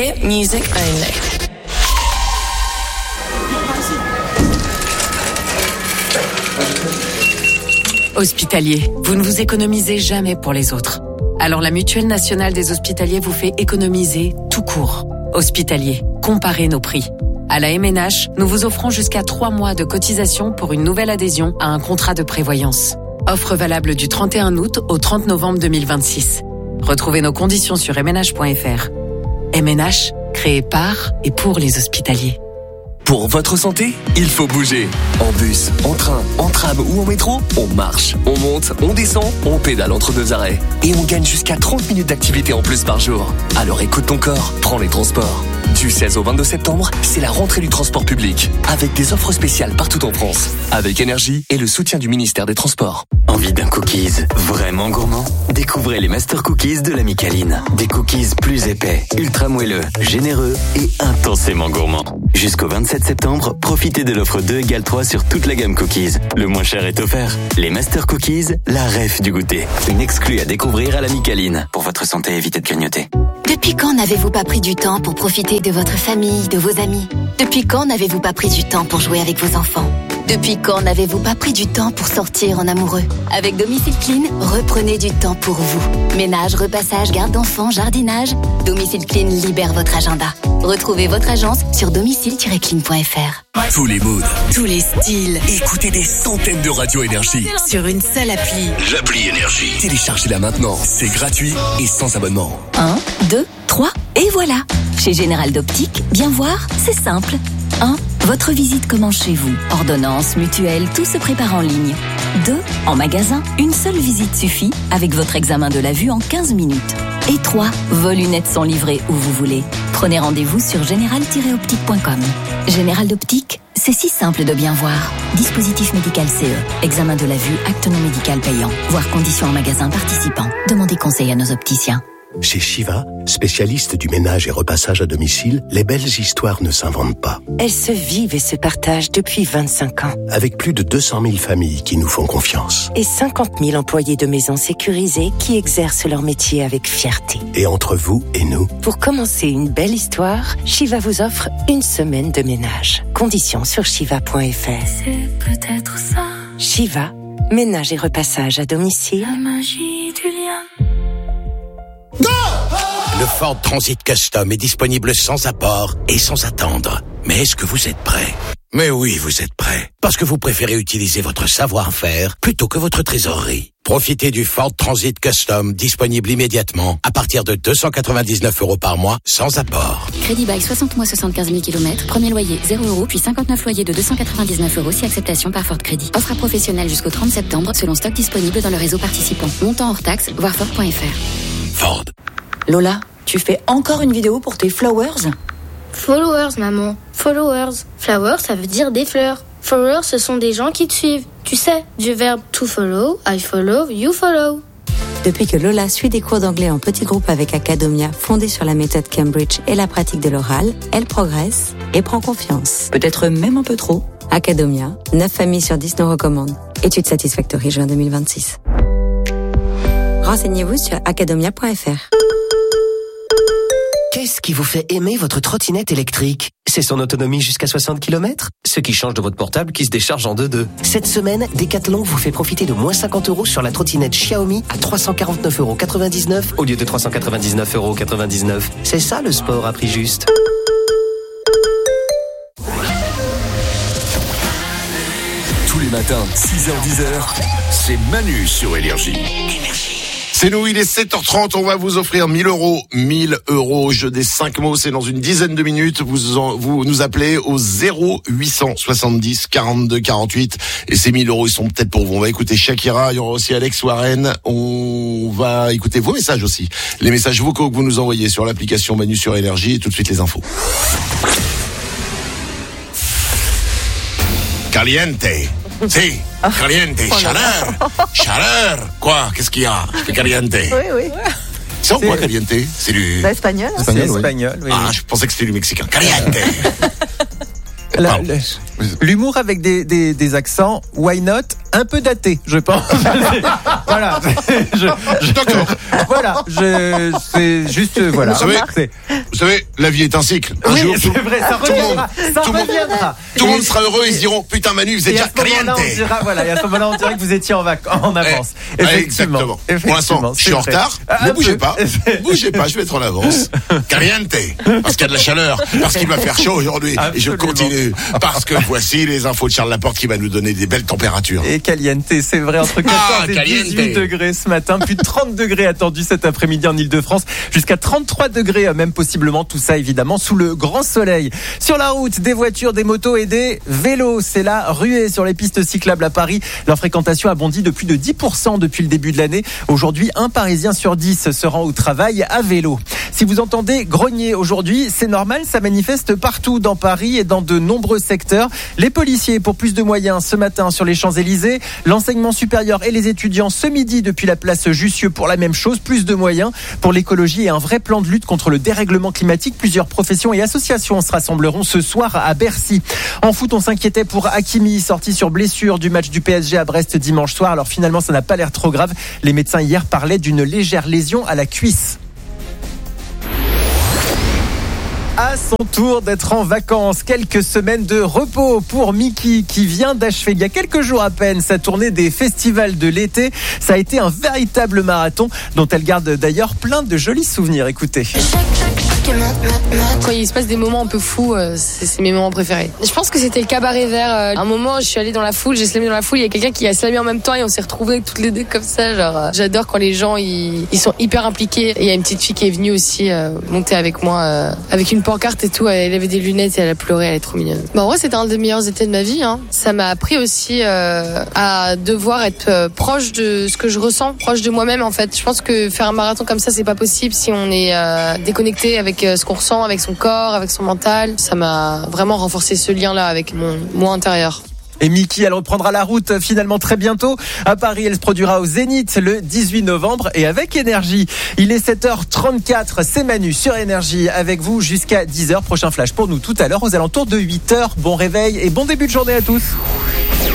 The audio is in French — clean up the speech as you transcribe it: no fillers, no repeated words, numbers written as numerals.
Hit music only. Hospitalier, vous ne vous économisez jamais pour les autres. Alors la Mutuelle nationale des hospitaliers vous fait économiser tout court. Hospitalier, comparez nos prix. À la MNH, nous vous offrons jusqu'à 3 mois de cotisation pour une nouvelle adhésion à un contrat de prévoyance. Offre valable du 31 août au 30 novembre 2026. Retrouvez nos conditions sur mnh.fr. MNH, créé par et pour les hospitaliers. Pour votre santé, il faut bouger. En bus, en train, en tram ou en métro, on marche, on monte, on descend, on pédale entre 2 arrêts. Et on gagne jusqu'à 30 minutes d'activité en plus par jour. Alors écoute ton corps, prends les transports. Du 16 au 22 septembre, c'est la rentrée du transport public. Avec des offres spéciales partout en France. Avec Énergie et le soutien du ministère des Transports. Envie d'un cookies vraiment gourmand? Découvrez les Master Cookies de la Micaline. Des cookies plus épais, ultra moelleux, généreux et intensément gourmands. Jusqu'au 27 septembre, profitez de l'offre 2 égale 3 sur toute la gamme cookies. Le moins cher est offert. Les Master Cookies, la ref du goûter. Une exclue à découvrir à la Micaline. Pour votre santé, évitez de grignoter. Depuis quand n'avez-vous pas pris du temps pour profiter de votre famille, de vos amis? Depuis quand n'avez-vous pas pris du temps pour jouer avec vos enfants? Depuis quand n'avez-vous pas pris du temps pour sortir en amoureux? Avec Domicile Clean, reprenez du temps pour vous. Ménage, repassage, garde d'enfants, jardinage. Domicile Clean libère votre agenda. Retrouvez votre agence sur domicile-clean.fr. Tous les moods, Tous les styles, écoutez des centaines de radios Énergie. sur une seule appli. L'appli Énergie. Téléchargez-la maintenant. C'est gratuit et sans abonnement. 1, 2, 3, et voilà. Chez Général d'Optique, bien voir, c'est simple. 1. Votre visite commence chez vous. Ordonnance, mutuelle, tout se prépare en ligne. 2. En magasin, une seule visite suffit avec votre examen de la vue en 15 minutes. Et 3. Vos lunettes sont livrées où vous voulez. Prenez rendez-vous sur général-optique.com. Général d'Optique, c'est si simple de bien voir. Dispositif médical CE. Examen de la vue, acte non médical payant. Voir conditions en magasin participant. Demandez conseil à nos opticiens. Chez Shiva, spécialiste du ménage et repassage à domicile, les belles histoires ne s'inventent pas. Elles se vivent et se partagent depuis 25 ans. Avec plus de 200 000 familles qui nous font confiance. Et 50 000 employés de maisons sécurisées qui exercent leur métier avec fierté. Et entre vous et nous, Pour commencer une belle histoire, Shiva vous offre 1 semaine de ménage. Conditions sur shiva.fr. C'est peut-être ça, Shiva, ménage et repassage à domicile. la magie du lien. le Ford Transit Custom est disponible sans apport et sans attendre. Mais est-ce que vous êtes prêt? Mais oui, vous êtes prêt. Parce que vous préférez utiliser votre savoir-faire plutôt que votre trésorerie. Profitez du Ford Transit Custom, disponible immédiatement, à partir de 299 € par mois, sans apport. Crédit bail 60 mois 75 000 km, premier loyer 0 €, puis 59 loyers de 299 € si acceptation par Ford Crédit. Offre à professionnels jusqu'au 30 septembre selon stock disponible dans le réseau participant. Montant hors taxe, voir Ford.fr. Ford. Lola, tu fais encore une vidéo pour tes flowers? Followers, maman. Followers. Flowers, ça veut dire des fleurs. Followers, ce sont des gens qui te suivent. Tu sais, du verbe to follow, I follow, you follow. Depuis que Lola suit des cours d'anglais en petit groupe avec Academia, fondée sur la méthode Cambridge et la pratique de l'oral, elle progresse et prend confiance. Peut-être même un peu trop. Academia, 9 familles sur 10 nous recommandent. Étude Satisfactory, juin 2026. Renseignez-vous sur academia.fr. Qu'est-ce qui vous fait aimer votre trottinette électrique? C'est son autonomie jusqu'à 60 km? Ce qui change de votre portable qui se décharge en 2-2. Cette semaine, Decathlon vous fait profiter de moins 50 € sur la trottinette Xiaomi à 349,99 € au lieu de 399,99 €. C'est ça le sport à prix juste. Tous les matins, 6h-10h, c'est Manu sur Énergie. C'est nous, il est 7h30, on va vous offrir 1 000 €. 1 000 €, jeu des 5 mots, c'est dans une dizaine de minutes. Vous nous appelez au 0870 42 48 et ces 1 000 €, ils sont peut-être pour vous. On va écouter Shakira, il y aura aussi Alex Warren. On va écouter vos messages aussi. Les messages vocaux que vous nous envoyez sur l'application Manu sur Énergie et tout de suite les infos. Caliente. Si, caliente, chaleur, chaleur. Quoi? Qu'est-ce qu'il y a? C'est caliente. Oui. C'est en quoi caliente? C'est du... Espagnol. C'est espagnol, oui. Ah, je pensais que c'était du mexicain. Caliente. L'humour avec des accents, why not? un peu daté, je pense. Voilà. D'accord. Voilà, c'est juste, voilà. Vous savez, la vie est un cycle. Un jour, c'est vrai, ça reviendra. Tout le monde sera heureux, ils se diront, putain Manu, vous êtes déjà caliente. Voilà, et à ce moment-là, on dirait que vous étiez en avance. Effectivement. Pour l'instant, je suis en retard. Ne bougez pas. Bougez pas, je vais être en avance. Caliente. Parce qu'il y a de la chaleur. Parce qu'il va faire chaud aujourd'hui. Et je continue. Parce que voici les infos de Charles Laporte qui va nous donner des belles températures. Et caliente, c'est vrai, entre 14 et 18 degrés ce matin. Plus de 30 degrés attendus cet après-midi en Ile-de-France. Jusqu'à 33 degrés, même possiblement. Tout ça, évidemment, sous le grand soleil. Sur la route, des voitures, des motos et des vélos. C'est la ruée sur les pistes cyclables à Paris. Leur fréquentation a bondi de plus de 10% depuis le début de l'année. Aujourd'hui, un Parisien sur 10 se rend au travail à vélo. Si vous entendez grogner aujourd'hui, c'est normal, ça manifeste partout dans Paris et dans de nombreux secteurs. Les policiers pour plus de moyens ce matin sur les Champs-Élysées, l'enseignement supérieur et les étudiants ce midi depuis la place Jussieu pour la même chose, plus de moyens pour l'écologie et un vrai plan de lutte contre le dérèglement climatique. Plusieurs professions et associations se rassembleront ce soir à Bercy. En foot, on s'inquiétait pour Hakimi, sorti sur blessure du match du PSG à Brest dimanche soir. Alors finalement, ça n'a pas l'air trop grave. Les médecins hier parlaient d'une légère lésion à la cuisse. À son tour d'être en vacances, quelques semaines de repos pour Miki qui vient d'achever il y a quelques jours à peine sa tournée des festivals de l'été. Ça a été un véritable marathon dont elle garde d'ailleurs plein de jolis souvenirs. Écoutez. Quand il se passe des moments un peu fous, c'est mes moments préférés. Je pense que c'était le cabaret vert. À un moment, je suis allée dans la foule, j'ai slamé dans la foule, il y a quelqu'un qui a slamé en même temps et on s'est retrouvés toutes les deux comme ça. Genre, j'adore quand les gens ils sont hyper impliqués. Et il y a une petite fille qui est venue aussi monter avec moi avec une pancarte et tout. Elle avait des lunettes et elle a pleuré, elle est trop mignonne. En vrai, c'était un des meilleurs étés de ma vie. Ça m'a appris aussi à devoir être proche de ce que je ressens, proche de moi-même en fait. Je pense que faire un marathon comme ça, c'est pas possible si on est déconnecté avec ce qu'on ressent, avec son corps, avec son mental. Ça m'a vraiment renforcé ce lien-là avec mon moi intérieur. Et Miki, elle reprendra la route finalement très bientôt. À Paris, elle se produira au Zénith le 18 novembre et avec Énergie. Il est 7h34, c'est Manu sur Énergie avec vous jusqu'à 10h. Prochain flash pour nous tout à l'heure aux alentours de 8h. Bon réveil et bon début de journée à tous.